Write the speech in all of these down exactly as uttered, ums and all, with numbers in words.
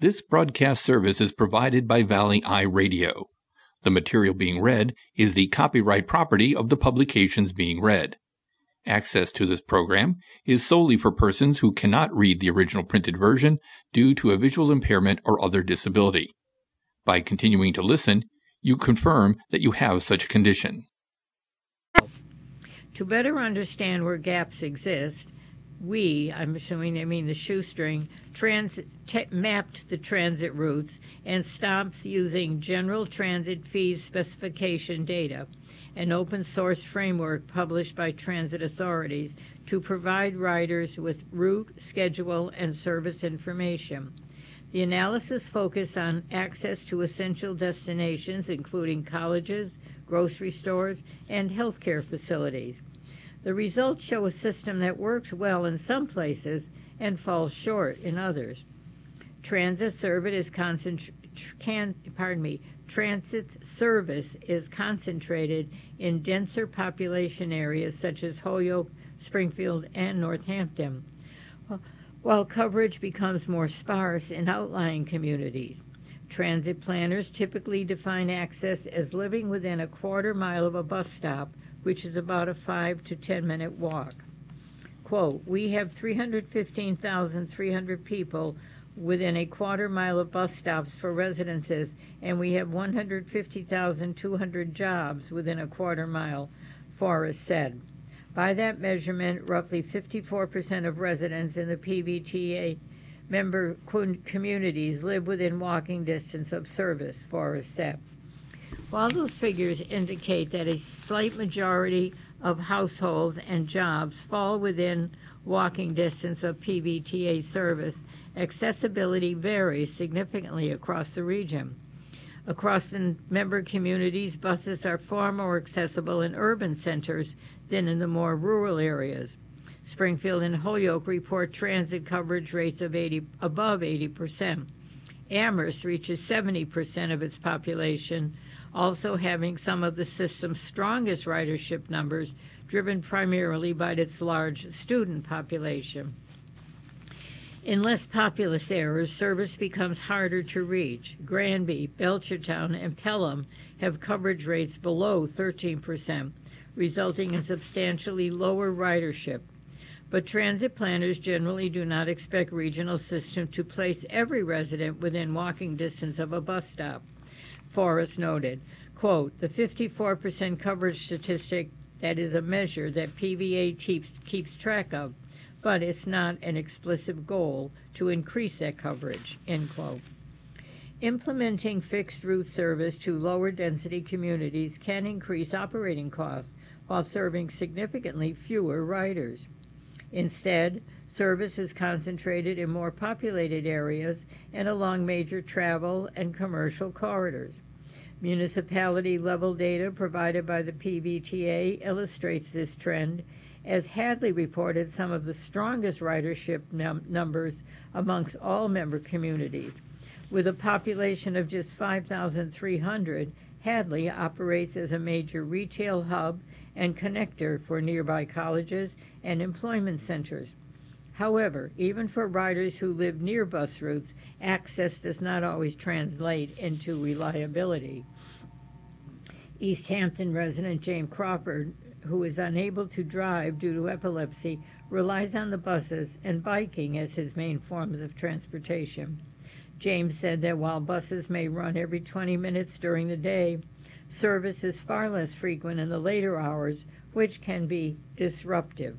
This broadcast service is provided by Valley Eye Radio. The material being read is the copyright property of the publications being read. Access to this program is solely for persons who cannot read the original printed version due to a visual impairment or other disability. By continuing to listen, you confirm that you have such a condition. To better understand where gaps exist, we, I'm assuming they mean the shoestring, transit, t- mapped the transit routes and stops using general transit fees specification data, an open source framework published by transit authorities to provide riders with route, schedule, and service information. The analysis focused on access to essential destinations, including colleges, grocery stores, and healthcare facilities. The results show a system that works well in some places and falls short in others. Transit service is concent- can, pardon me, transit service is concentrated in denser population areas such as Holyoke, Springfield, and Northampton, while coverage becomes more sparse in outlying communities. Transit planners typically define access as living within a quarter mile of a bus stop, which is about a five to ten minute walk. Quote, we have three hundred fifteen thousand three hundred people within a quarter mile of bus stops for residences, and we have one hundred fifty thousand two hundred jobs within a quarter mile, Forrest said. By that measurement, roughly fifty-four percent of residents in the P V T A member communities live within walking distance of service, Forrest said. While those figures indicate that a slight majority of households and jobs fall within walking distance of P V T A service, accessibility varies significantly across the region. Across the member communities, buses are far more accessible in urban centers than in the more rural areas. Springfield and Holyoke report transit coverage rates of eighty, above eighty percent. Amherst reaches seventy percent of its population, also having some of the system's strongest ridership numbers, driven primarily by its large student population. In less populous areas, service becomes harder to reach. Granby, Belchertown, and Pelham have coverage rates below thirteen percent, resulting in substantially lower ridership. But transit planners generally do not expect regional systems to place every resident within walking distance of a bus stop. Forrest noted, quote, the fifty-four percent coverage statistic, that is a measure that P V A keeps, keeps track of, but it's not an explicit goal to increase that coverage, end quote. Implementing fixed route service to lower density communities can increase operating costs while serving significantly fewer riders. Instead, service is concentrated in more populated areas and along major travel and commercial corridors. Municipality-level data provided by the P V T A illustrates this trend, as Hadley reported some of the strongest ridership num- numbers amongst all member communities. With a population of just five thousand three hundred, Hadley operates as a major retail hub and connector for nearby colleges and employment centers. However, even for riders who live near bus routes, access does not always translate into reliability. East Hampton resident James Crawford, who is unable to drive due to epilepsy, relies on the buses and biking as his main forms of transportation. James said that while buses may run every twenty minutes during the day, service is far less frequent in the later hours, which can be disruptive.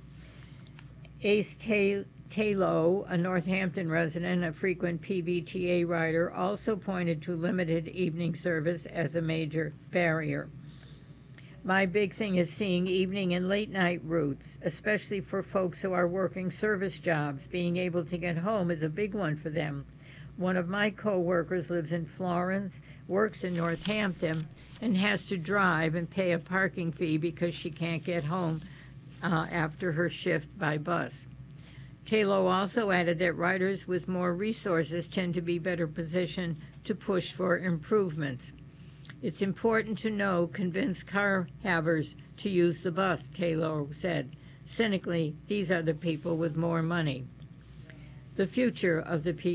Ace Tayloe, a Northampton resident, a frequent P V T A rider, also pointed to limited evening service as a major barrier. My big thing is seeing evening and late night routes, especially for folks who are working service jobs. Being able to get home is a big one for them. One of my co-workers lives in Florence, works in Northampton, and has to drive and pay a parking fee because she can't get home uh, after her shift by bus. Taylor also added that riders with more resources tend to be better positioned to push for improvements. It's important to know, convince car havers to use the bus, Taylor said. Cynically, these are the people with more money. The future of the P